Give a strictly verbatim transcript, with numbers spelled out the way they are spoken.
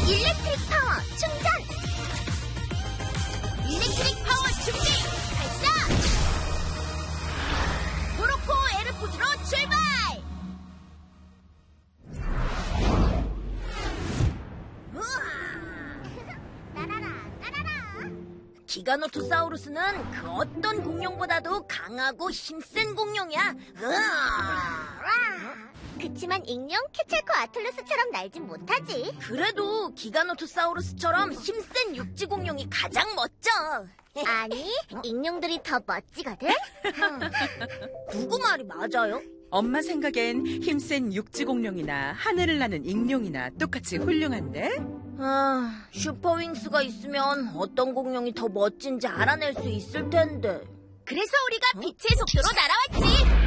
일렉트릭 파워 충전! 일렉트릭 파워 준비! 발사! 모로코 에르포드로 출발! 기가노토사우루스는 그 어떤 공룡보다도 강하고 힘센 공룡이야. 그치만 익룡, 캐찰코 아틀러스처럼 날진 못하지. 그래도 기가노토사우루스처럼 힘센 육지 공룡이 가장 멋져. 아니, 익룡들이 더 멋지거든? 누구 말이 맞아요? 엄마 생각엔 힘센 육지 공룡이나 하늘을 나는 익룡이나 똑같이 훌륭한데? 아, 슈퍼윙스가 있으면 어떤 공룡이 더 멋진지 알아낼 수 있을 텐데. 그래서 우리가 빛의 속도로 날아왔지.